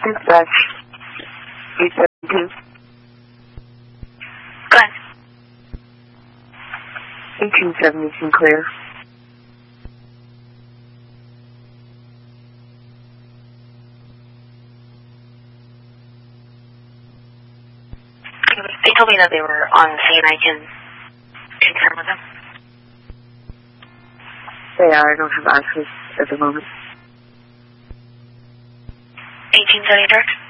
Dispatch 872. Go ahead. 1870 Sinclair. They told me that they were on the scene. I can confirm with them. They are. I don't have access at the moment. 1870 direct.